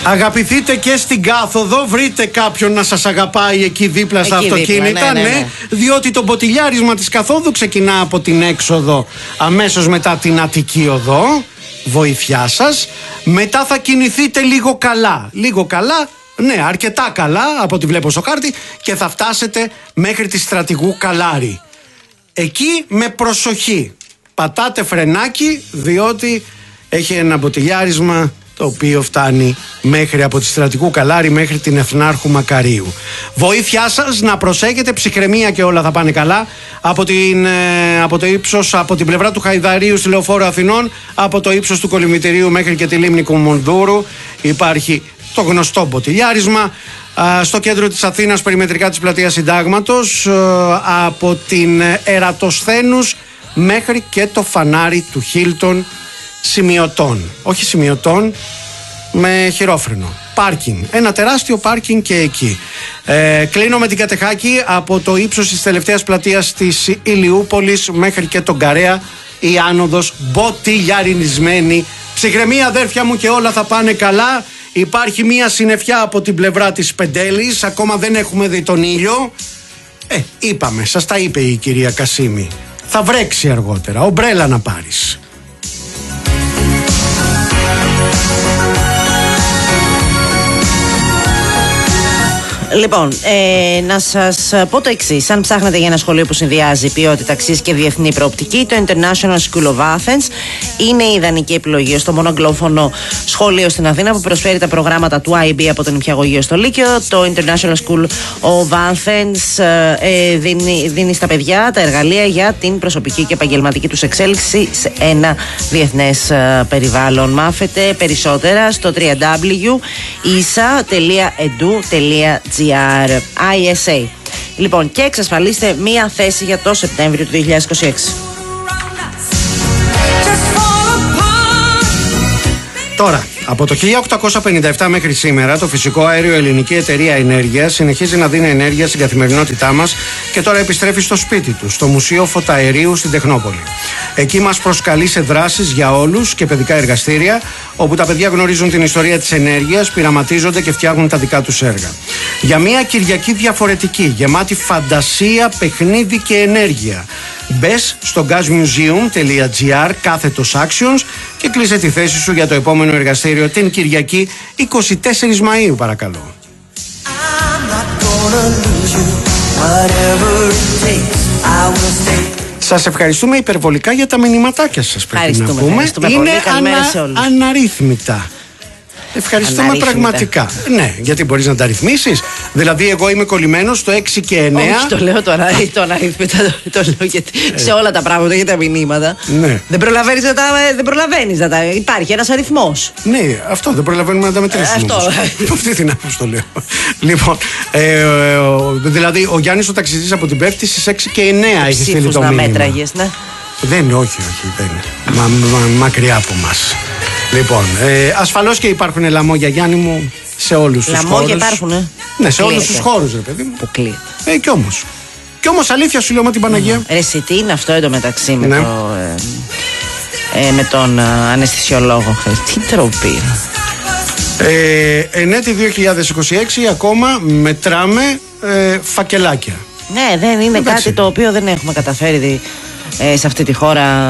Αγαπηθείτε και στην κάθοδο, βρείτε κάποιον να σας αγαπάει εκεί δίπλα στα αυτοκίνητα, ναι. Διότι το μποτιλιάρισμα της καθόδου ξεκινά από την έξοδο αμέσως μετά την Αττική Οδό. Βοήθειά σας. Μετά θα κινηθείτε λίγο καλά, ναι, αρκετά καλά από ό,τι βλέπω στο χάρτη, και θα φτάσετε μέχρι τη Στρατηγού Καλάρη. Εκεί με προσοχή. Πατάτε φρενάκι, διότι έχει ένα μποτιλιάρισμα το οποίο φτάνει μέχρι από τη Στρατηγού Καλάρη μέχρι την Εθνάρχου Μακαρίου. Βοήθειά σας να προσέχετε, ψυχραιμία και όλα θα πάνε καλά. Από το ύψος, από την πλευρά του Χαϊδαρίου στη Λεωφόρο Αθηνών, από το ύψος του Κολυμβητηρίου μέχρι και τη λίμνη Κουμουνδούρου υπάρχει το γνωστό μποτιλιάρισμα. Στο κέντρο της Αθήνας, περιμετρικά της Πλατείας Συντάγματος, από την Ερατοσθένους μέχρι και το φανάρι του Χίλτον, σημειωτών. Όχι σημειωτών, με χειρόφρενο. Πάρκινγκ. Ένα τεράστιο πάρκινγκ και εκεί. Κλείνω με την Κατεχάκη, από το ύψος της τελευταίας πλατείας της Ηλιούπολης μέχρι και τον Καρέα, η άνοδος μποτιλιαρινισμένη. Ψυχραιμία, αδέρφια μου, και όλα θα πάνε καλά. Υπάρχει μία συννεφιά από την πλευρά της Πεντέλης, ακόμα δεν έχουμε δει τον ήλιο. Είπαμε, σας τα είπε η κυρία Κασίμη. Θα βρέξει αργότερα, ομπρέλα να πάρεις. Λοιπόν, να σας πω το εξής. Αν ψάχνετε για ένα σχολείο που συνδυάζει ποιότητα, αξίες και διεθνή προοπτική, το International School of Athens είναι η ιδανική επιλογή στο μόνο αγγλόφωνο σχολείο στην Αθήνα που προσφέρει τα προγράμματα του IB από τον νηπιαγωγείο στο Λύκειο. Το International School of Athens δίνει στα παιδιά τα εργαλεία για την προσωπική και επαγγελματική τους εξέλιξη σε ένα διεθνές περιβάλλον. Μάθετε περισσότερα στο www.isa.edu.gr. ISA. Λοιπόν, και εξασφαλίστε μία θέση για το Σεπτέμβριο του 2026. Τώρα, από το 1857 μέχρι σήμερα, το φυσικό αέριο Ελληνική Εταιρεία Ενέργειας συνεχίζει να δίνει ενέργεια στην καθημερινότητά μας και τώρα επιστρέφει στο σπίτι του, στο Μουσείο Φωταερίου στην Τεχνόπολη. Εκεί μας προσκαλεί σε δράσεις για όλους και παιδικά εργαστήρια, όπου τα παιδιά γνωρίζουν την ιστορία της ενέργειας, πειραματίζονται και φτιάχνουν τα δικά τους έργα. Για μια Κυριακή διαφορετική, γεμάτη φαντασία, παιχνίδι και ενέργεια. Μπες στο gasmuseum.gr /actions και κλείσε τη θέση σου για το επόμενο εργαστήριο την Κυριακή 24 Μαΐου, παρακαλώ. Σας ευχαριστούμε υπερβολικά για τα μηνυματάκια σας, πρέπει να πούμε. Είναι αναρρύθμιτα. Ευχαριστούμε πραγματικά. Ναι, γιατί μπορείς να τα ρυθμίσεις. Δηλαδή, εγώ είμαι κολλημένος στο 6 και 9. Όχι, το λέω τώρα. Το αναρρύθμιτα το λέω γιατί σε όλα τα πράγματα και τα μηνύματα. Ναι. Δεν προλαβαίνεις να τα. Υπάρχει ένας αριθμός. Ναι, αυτό δεν προλαβαίνουμε να τα μετρήσουμε. Αυτό. Αυτή την άποψη το λέω. Λοιπόν, δηλαδή, ο Γιάννης ο ταξιτζής από την Πέφτη στις 6 και 9 έχει στείλει το μήνυμα. Μέτραγες, ναι. Δεν, όχι, δεν. Μακριά από μας. Λοιπόν, ασφαλώς και υπάρχουν λαμόγια, Γιάννη μου, σε όλους τους χώρους. Λαμόγια υπάρχουν, Ναι, σε όλους τους χώρους, ρε παιδί μου. Που κλείει. Κι όμως. Κι όμως αλήθεια σου λέω με την Παναγία. Εσύ τι είναι αυτό εντωμεταξύ με, ναι. Με τον αναισθησιολόγο χθες. Τι τροπή. Ενέτη 2026 ακόμα μετράμε φακελάκια. Ναι, δεν είναι κάτι το οποίο δεν έχουμε καταφέρει σε αυτή τη χώρα.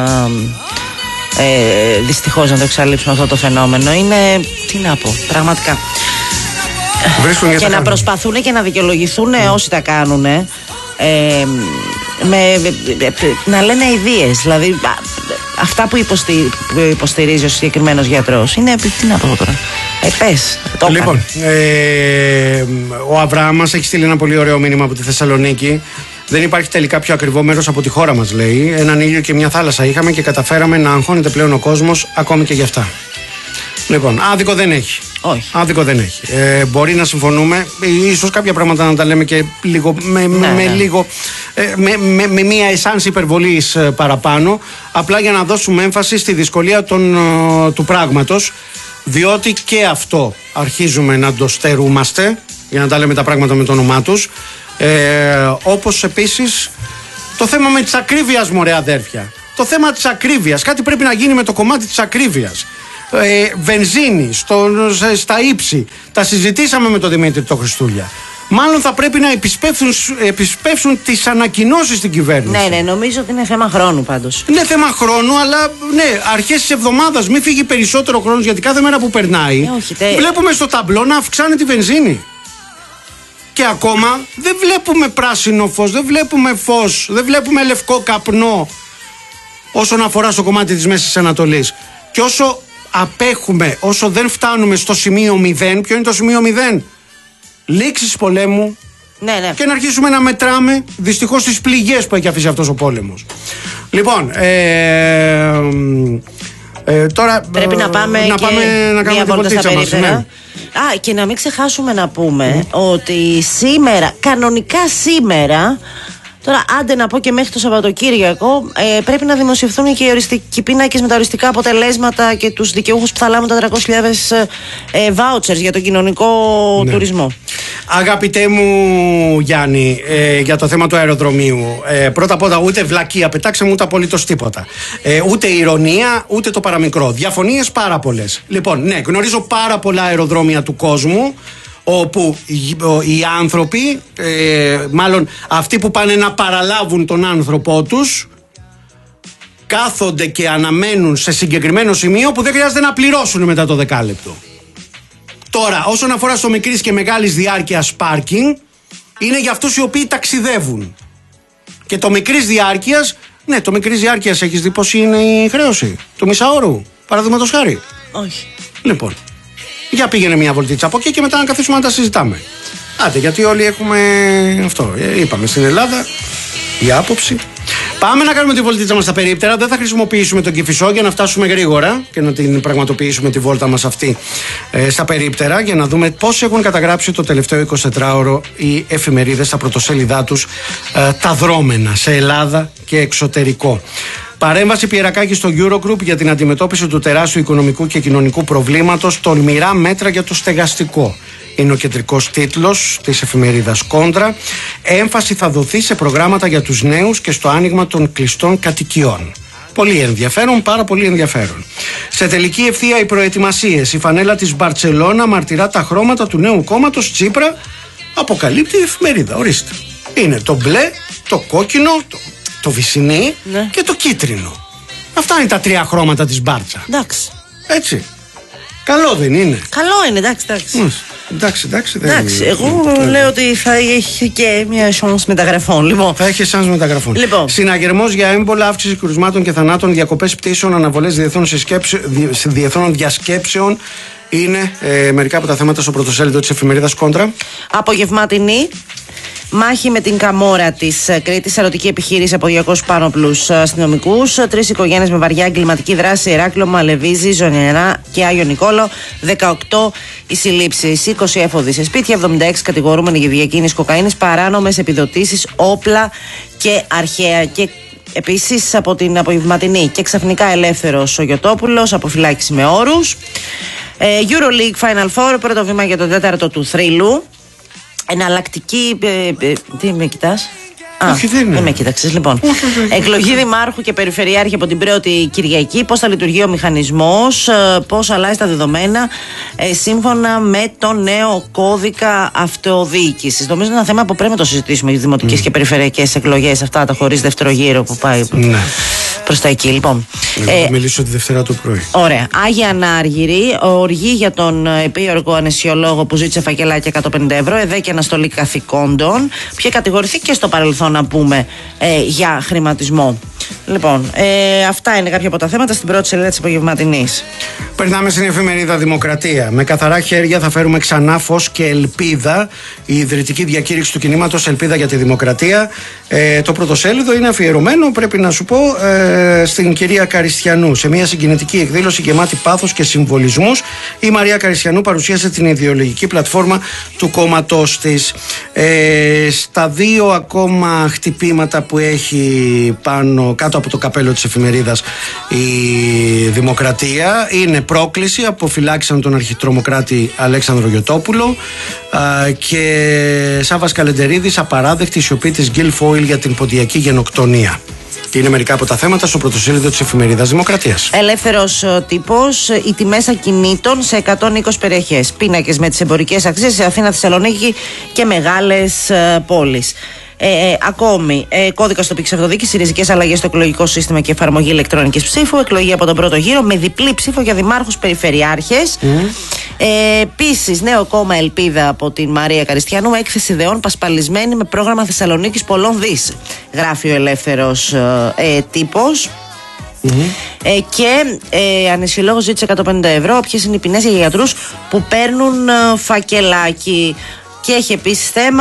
Δυστυχώς να το εξαλείψουμε αυτό το φαινόμενο. Είναι, τι να πω, πραγματικά. Και να προσπαθούν και να δικαιολογηθούν όσοι τα κάνουν, να λένε ιδίες. Δηλαδή αυτά που υποστηρίζει ο συγκεκριμένος γιατρός είναι, τι να πω τώρα, πες, το λοιπόν, ο Αβραάμ μας έχει στείλει ένα πολύ ωραίο μήνυμα από τη Θεσσαλονίκη. Δεν υπάρχει τελικά πιο ακριβό μέρος από τη χώρα μας, λέει. Έναν ήλιο και μια θάλασσα είχαμε και καταφέραμε να αγχώνεται πλέον ο κόσμος ακόμη και γι' αυτά. Λοιπόν, άδικο δεν έχει. Όχι. Άδικο δεν έχει. Μπορεί να συμφωνούμε, ίσως κάποια πράγματα να τα λέμε και λίγο, με μια εσάνση υπερβολής παραπάνω, απλά για να δώσουμε έμφαση στη δυσκολία του πράγματος, διότι και αυτό αρχίζουμε να το στερούμαστε, για να τα λέμε τα πράγματα με το όνομά τους. Όπως επίσης το θέμα με της ακρίβειας, μωρέ αδέρφια. Το θέμα της ακρίβειας. Κάτι πρέπει να γίνει με το κομμάτι της ακρίβειας. βενζίνη, στα ύψη. Τα συζητήσαμε με τον Δημήτρη το Χριστούλια. Μάλλον θα πρέπει να επισπεύσουν τις ανακοινώσεις στην κυβέρνηση. Ναι, νομίζω ότι είναι θέμα χρόνου πάντως. Είναι θέμα χρόνου, αλλά ναι, αρχές της εβδομάδας, μην φύγει περισσότερο χρόνος, γιατί κάθε μέρα που περνάει βλέπουμε στο ταμπλό να αυξάνεται η βενζίνη. Και ακόμα δεν βλέπουμε πράσινο φως, δεν βλέπουμε φως, δεν βλέπουμε λευκό καπνό όσον αφορά στο κομμάτι της Μέσης Ανατολής. Και όσο απέχουμε, όσο δεν φτάνουμε στο σημείο 0, ποιο είναι το σημείο 0? Λήξεις πολέμου, ναι. Και να αρχίσουμε να μετράμε δυστυχώς τις πληγές που έχει αφήσει αυτός ο πόλεμος. Λοιπόν, τώρα πρέπει να πάμε να κάνουμε την πολιτίτσα μας. Ναι. Και να μην ξεχάσουμε να πούμε ότι σήμερα, κανονικά σήμερα, τώρα άντε να πω και μέχρι το Σαββατοκύριακο, πρέπει να δημοσιευθούν και οι οριστικοί πίνακες με τα οριστικά αποτελέσματα και τους δικαιούχους που θα λάβουν τα 300.000 vouchers για τον κοινωνικό τουρισμό. Αγαπητέ μου Γιάννη, για το θέμα του αεροδρομίου, πρώτα απ' όλα ούτε βλακεία πετάξαμε, ούτε απολύτως τίποτα. Ούτε ηρωνία, ούτε το παραμικρό. Διαφωνίες πάρα πολλές. Λοιπόν, ναι, γνωρίζω πάρα πολλά αεροδρόμια του κόσμου όπου οι άνθρωποι, μάλλον αυτοί που πάνε να παραλάβουν τον άνθρωπό τους, κάθονται και αναμένουν σε συγκεκριμένο σημείο που δεν χρειάζεται να πληρώσουν μετά το δεκάλεπτο. Τώρα, όσον αφορά στο μικρής και μεγάλης διάρκειας πάρκινγκ, είναι για αυτούς οι οποίοι ταξιδεύουν. Και το μικρής διάρκειας, ναι, το μικρής διάρκειας έχεις δει πώς είναι η χρέωση του μισάωρου, παραδείγματος χάρη? Όχι. Λοιπόν, για πήγαινε μια βολτίτσα από εκεί και μετά να καθίσουμε να τα συζητάμε. Άντε, γιατί όλοι έχουμε αυτό. Είπαμε στην Ελλάδα η άποψη. Πάμε να κάνουμε τη βολτίτσα μας στα περίπτερα. Δεν θα χρησιμοποιήσουμε τον Κηφισό για να φτάσουμε γρήγορα και να την πραγματοποιήσουμε τη βόλτα μας αυτή στα περίπτερα, για να δούμε πώς έχουν καταγράψει το τελευταίο 24ωρο οι εφημερίδες στα πρωτοσέλιδά τους τα δρόμενα σε Ελλάδα και εξωτερικό. Παρέμβαση Πιερακάκη στο Eurogroup για την αντιμετώπιση του τεράστιου οικονομικού και κοινωνικού προβλήματος, τολμηρά μέτρα για το στεγαστικό. Είναι ο κεντρικός τίτλος της εφημερίδας Κόντρα. Έμφαση θα δοθεί σε προγράμματα για τους νέους και στο άνοιγμα των κλειστών κατοικιών. Πολύ ενδιαφέρον, πάρα πολύ ενδιαφέρον. Σε τελική ευθεία οι προετοιμασίες. Η φανέλα της Μπαρτσελώνα μαρτυρά τα χρώματα του νέου κόμματος Τσίπρα. Αποκαλύπτει η εφημερίδα. Ορίστε. Είναι το μπλε, το κόκκινο, το βυσσινί και το κίτρινο. Αυτά είναι τα τρία χρώματα της Μπάρτσα. Εντάξει. Έτσι. Καλό δεν είναι? Καλό είναι, εντάξει. Εντάξει, εγώ λέω ότι θα έχει και μια chance μεταγραφών. Λοιπόν. Θα έχει chance μεταγραφών. Λοιπόν. Συναγερμός για έμπολα, αύξηση κρουσμάτων και θανάτων, διακοπές πτήσεων, αναβολές διεθνών διασκέψεων. Είναι μερικά από τα θέματα στο πρωτοσέλιδο της εφημερίδας Κόντρα. Απογευματινή. Μάχη με την Καμόρα της Κρήτης, ερωτική επιχείρηση από 200 πάνωπλους αστυνομικούς, 3 οικογένειες με βαριά εγκληματική δράση, Ηράκλειο, Μαλεβίζη, Ζωνιανά και Άγιο Νικόλαο, 18 οι συλλήψεις, 20 έφοδοι σε σπίτια, 76 κατηγορούμενοι για διακίνηση κοκαίνης, παράνομες επιδοτήσεις, όπλα και αρχαία. Και επίσης από την απογευματινή και ξαφνικά ελεύθερος ο Γιωτόπουλος, αποφυλάκηση με όρους. EuroLeague Final Four, πρώτο βήμα για τον τέταρτο του θρύλου. Εναλλακτική. Τι με κοιτάς? Όχι, δεν με κοίταξες. Λοιπόν, εκλογή δημάρχου και περιφερειάρχη από την πρώτη Κυριακή. Πώς θα λειτουργεί ο μηχανισμός, πώς αλλάζει τα δεδομένα σύμφωνα με το νέο κώδικα αυτοδιοίκησης. Νομίζω είναι ένα θέμα που πρέπει να το συζητήσουμε για δημοτικές και περιφερειακές εκλογές. Αυτά τα χωρίς δεύτερο γύρο που πάει προς τα εκεί. Λοιπόν, θα μιλήσω τη Δευτέρα το πρωί. Ωραία. Άγια Ανάργυρη, οργή για τον επίοργο αναισιολόγο που ζήτησε φακελάκια 150 ευρώ, ΕΔΕ και αναστολή καθηκόντων. Ποια κατηγορηθεί και στο παρελθόν να πούμε για χρηματισμό. Λοιπόν, αυτά είναι κάποια από τα θέματα στην πρώτη σελίδα της απογευματινής. Περνάμε στην εφημερίδα Δημοκρατία. Με καθαρά χέρια θα φέρουμε ξανά φως και ελπίδα. Η ιδρυτική διακήρυξη του κινήματος Ελπίδα για τη Δημοκρατία. Το πρωτοσέλιδο είναι αφιερωμένο, πρέπει να σου πω, στην κυρία Καριστιανού. Σε μια συγκινητική εκδήλωση γεμάτη πάθος και συμβολισμούς, η Μαρία Καριστιανού παρουσίασε την ιδεολογική πλατφόρμα του κόμματος της. Στα δύο ακόμα χτυπήματα που έχει κάτω από το καπέλο της εφημερίδας η Δημοκρατία είναι πρόκληση, αποφυλάξαν τον αρχιτρομοκράτη Αλέξανδρο Γιωτόπουλο, και Σάββας Καλεντερίδης, απαράδεκτη σιωπή της Γκίλ Φόιλ για την ποντιακή γενοκτονία. Και είναι μερικά από τα θέματα στο πρωτοσέλιδο της εφημερίδας Δημοκρατίας. Ελεύθερος τύπος, οι τιμές ακινήτων σε 120 περιοχές. Πίνακες με τις εμπορικές αξίες σε Αθήνα, Θεσσαλονίκη και μεγάλες πόλεις. Ακόμη, κώδικα τοπικής αυτοδιοίκησης, ριζικές αλλαγές στο εκλογικό σύστημα και εφαρμογή ηλεκτρονικής ψήφου, εκλογή από τον πρώτο γύρο με διπλή ψήφο για δημάρχους, περιφερειάρχες. Επίσης, νέο κόμμα Ελπίδα από την Μαρία Καριστιανού, έκθεση ιδεών πασπαλισμένη με πρόγραμμα Θεσσαλονίκης πολλών δις. Γράφει ο ελεύθερος τύπος. Και ανεσιολόγος ζήτησε 150 ευρώ. Ποιες είναι οι ποινές για γιατρούς που παίρνουν φακελάκι. Και έχει επίσης θέμα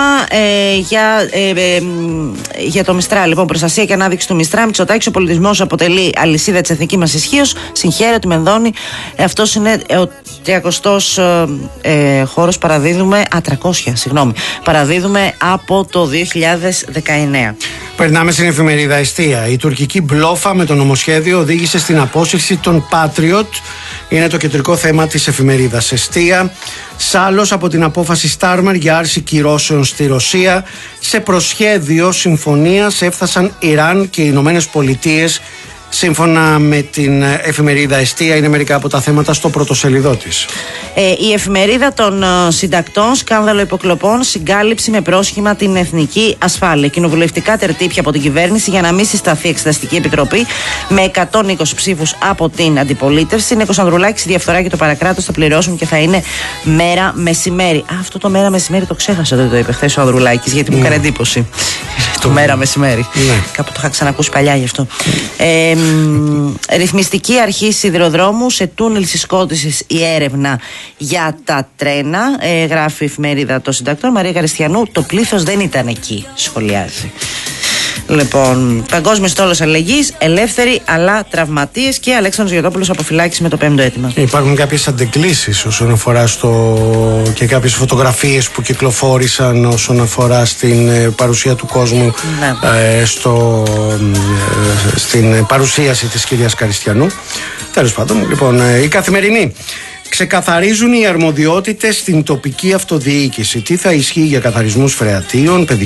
για το Μιστρά. Λοιπόν, προστασία και ανάδειξη του Μιστρά. Μητσοτάκης, ο πολιτισμός αποτελεί αλυσίδα της εθνικής μας ισχύως. Συγχαίρω τη Μενδώνη. Αυτός είναι ο 300ος χώρος. Παραδίδουμε. 300, συγγνώμη. Παραδίδουμε από το 2019. Περνάμε στην εφημερίδα Εστία. Η τουρκική μπλόφα με το νομοσχέδιο οδήγησε στην απόσυρση των Patriot. Είναι το κεντρικό θέμα της εφημερίδας Εστία. Σάλος από την απόφαση Στάρμερ για άρση κυρώσεων στη Ρωσία. Σε προσχέδιο συμφωνίας έφτασαν Ιράν και οι Ηνωμένες Πολιτείες. Σύμφωνα με την εφημερίδα Εστία, είναι μερικά από τα θέματα στο πρωτοσέλιδό της. Η εφημερίδα των συντακτών, σκάνδαλο υποκλοπών, συγκάλυψη με πρόσχημα την εθνική ασφάλεια. Κοινοβουλευτικά τερτύπια από την κυβέρνηση για να μην συσταθεί εξεταστική επιτροπή με 120 ψήφους από την αντιπολίτευση. Νίκος Ανδρουλάκης, η διαφθορά και το παρακράτος θα πληρώσουν και θα είναι μέρα μεσημέρι. Αυτό το μέρα μεσημέρι το ξέχασα, δεν το είπε χθες ο Ανδρουλάκης, γιατί μου έκανε εντύπωση. Το μέρα μεσημέρι. Κάπου το είχα ξανακούσει παλιά γι' αυτό. Ρυθμιστική αρχή σιδηροδρόμου, σε τούνελ συσκότησης η έρευνα για τα τρένα. Γράφει η εφημερίδα των συντακτών. Μαρία Καριστιανού, το πλήθος δεν ήταν εκεί, σχολιάζει. Λοιπόν, παγκόσμιος στόλος αλληλεγγύης, ελεύθεροι αλλά τραυματίες, και Αλέξανδρος Γιωτόπουλος αποφυλάκηση με το 5ο αίτημα. Υπάρχουν κάποιες αντεγκλήσεις όσον αφορά και κάποιες φωτογραφίες που κυκλοφόρησαν όσον αφορά στην παρουσία του κόσμου, στην παρουσίαση της κυρίας Καριστιανού. Τέλος πάντων, λοιπόν, η Καθημερινή. Ξεκαθαρίζουν οι αρμοδιότητες στην τοπική αυτοδιοίκηση. Τι θα ισχύει για καθαρισμούς φρεατίων,